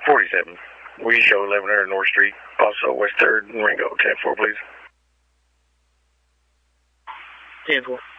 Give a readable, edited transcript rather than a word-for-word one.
47. We show 1100 North Street, also West 3rd and Ringo. 10-4, please. 10-4.